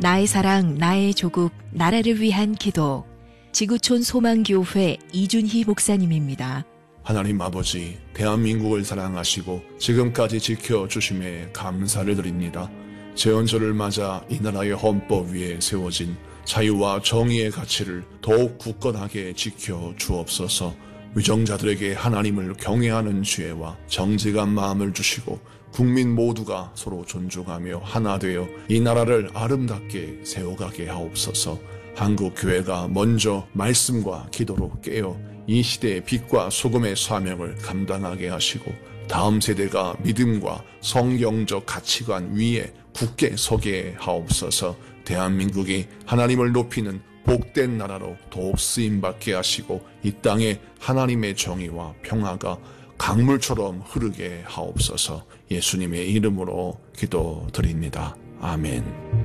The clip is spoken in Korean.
나의 사랑, 나의 조국, 나라를 위한 기도. 지구촌 소망교회 이준희 목사님입니다. 하나님 아버지, 대한민국을 사랑하시고 지금까지 지켜주심에 감사를 드립니다. 제헌절을 맞아 이 나라의 헌법 위에 세워진 자유와 정의의 가치를 더욱 굳건하게 지켜주옵소서. 위정자들에게 하나님을 경외하는 지혜와 정직한 마음을 주시고 국민 모두가 서로 존중하며 하나 되어 이 나라를 아름답게 세워가게 하옵소서. 한국 교회가 먼저 말씀과 기도로 깨어 이 시대의 빛과 소금의 사명을 감당하게 하시고 다음 세대가 믿음과 성경적 가치관 위에 굳게 서게 하옵소서. 대한민국이 하나님을 높이는 복된 나라로 더욱 쓰임받게 하시고 이 땅에 하나님의 정의와 평화가 강물처럼 흐르게 하옵소서. 예수님의 이름으로 기도드립니다. 아멘.